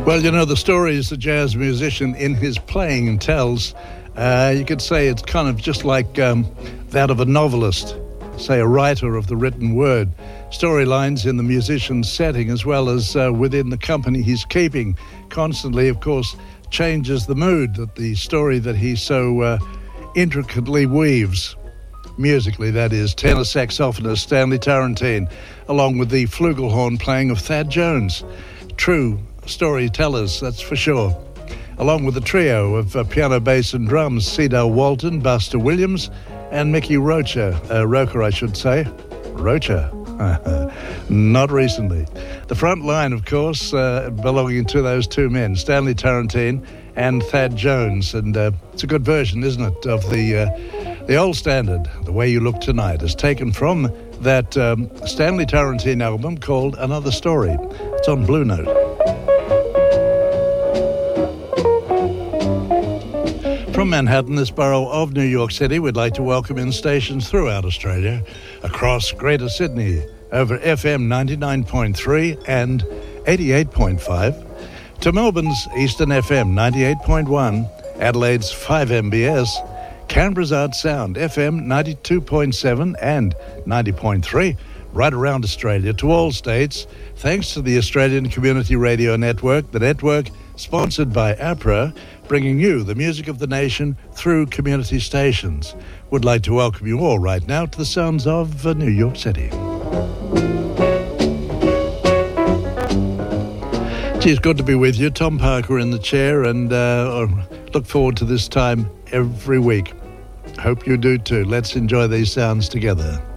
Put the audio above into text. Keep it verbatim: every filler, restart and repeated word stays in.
Well, you know, the stories the jazz musician in his playing tells, uh, you could say it's kind of just like um, that of a novelist, say a writer of the written word. Storylines in the musician's setting as well as uh, within the company he's keeping constantly, of course, changes the mood that the story that he so uh, intricately weaves. Musically, that is. Tenor saxophonist Stanley Tarantine, along with the flugelhorn playing of Thad Jones. True storytellers, that's for sure. Along with the trio of uh, piano, bass and drums, Cedar Walton, Buster Williams and Mickey Rocha. Uh, Rocha, I should say. Rocha. Not recently. The front line, of course, uh, belonging to those two men, Stanley Tarantine and Thad Jones. And uh, it's a good version, isn't it, of the uh, the old standard, The Way You Look Tonight, is taken from that um, Stanley Tarantine album called Another Story. It's on Blue Note. From Manhattan, this borough of New York City, we'd like to welcome in stations throughout Australia, across Greater Sydney, over F M ninety-nine point three and eighty-eight point five, to Melbourne's Eastern F M ninety-eight point one, Adelaide's five M B S, Canberra's Art Sound F M ninety-two point seven and ninety point three, right around Australia, to all states, thanks to the Australian Community Radio Network, the network sponsored by APRA, bringing you the music of the nation through community stations. Would like to welcome you all right now to the sounds of uh, New York City. Gee, it's good to be with you. Tom Parker in the chair, and uh, look forward to this time every week. Hope you do too. Let's enjoy these sounds together.